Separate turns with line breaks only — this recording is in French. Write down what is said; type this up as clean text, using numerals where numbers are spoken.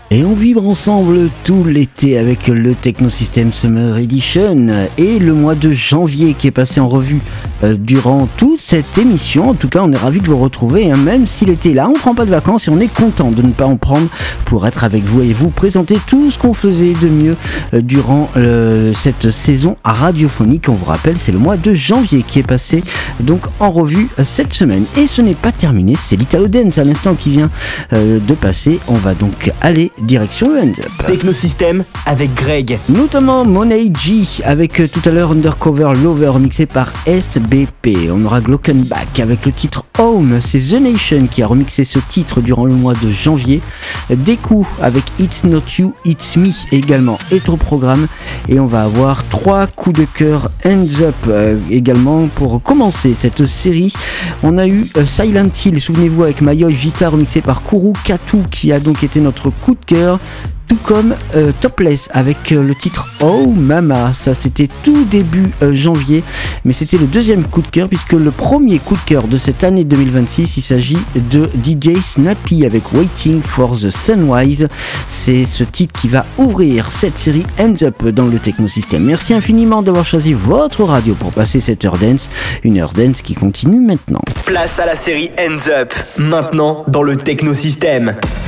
Et on vibre ensemble tout l'été avec le Technosystem Summer Edition et le mois de janvier qui est passé en revue durant toute cette émission. En tout cas, on est ravis de vous retrouver, hein, même si l'été est là, on prend pas de vacances et on est content de ne pas en prendre pour être avec vous et vous présenter tout ce qu'on faisait de mieux durant cette saison radiophonique. On vous rappelle, c'est le mois de janvier qui est passé donc en revue cette semaine. Et ce n'est pas terminé, c'est l'Italo Dance à l'instant qui vient de passer. On va donc aller direction le Hands Up.
Technosystème avec Greg.
Notamment Money G avec tout à l'heure Undercover Lover remixé par SBP. On aura Glockenbach avec le titre Home. C'est The Nation qui a remixé ce titre durant le mois de janvier. Deku avec It's Not You, It's Me également est au programme. Et on va avoir 3 coups de cœur Hands Up également pour commencer cette série. On a eu Silent Hill, souvenez-vous, avec Mayoi Vita remixé par Kuru Katu qui a donc été notre coup de cœur, tout comme Topless avec le titre Oh Mama. Ça c'était tout début janvier, mais c'était le deuxième coup de cœur puisque le premier coup de cœur de cette année 2026, il s'agit de DJ Snappy avec Waiting for the Sunrise. C'est ce titre qui va ouvrir cette série Hands Up dans le Technosystème. Merci infiniment d'avoir choisi votre radio pour passer cette heure dance, une heure dance qui continue maintenant.
Place à la série Hands Up, maintenant dans le Technosystème.